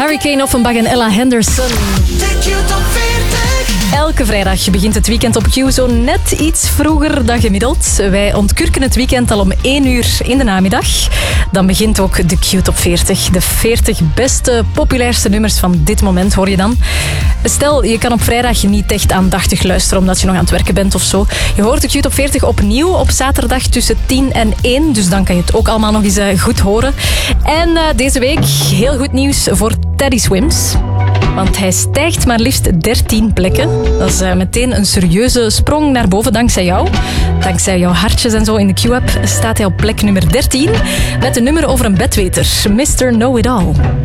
Hurricane Offenbach en Ella Henderson. Elke vrijdag begint het weekend op Q zo net iets vroeger dan gemiddeld. Wij ontkurken het weekend al om 1 uur in de namiddag. Dan begint ook de Q Top 40. De 40 beste, populairste nummers van dit moment hoor je dan. Stel, je kan op vrijdag niet echt aandachtig luisteren omdat je nog aan het werken bent of zo. Je hoort de Q Top 40 opnieuw op zaterdag tussen 10 en 1. Dus dan kan je het ook allemaal nog eens goed horen. En deze week heel goed nieuws voor Teddy Swims. Want hij stijgt maar liefst 13 plekken. Dat is meteen een serieuze sprong naar boven dankzij jou. Dankzij jouw hartjes en zo in de Q-app staat hij op plek nummer 13 met een nummer over een bedweter, Mr. Know-It-All.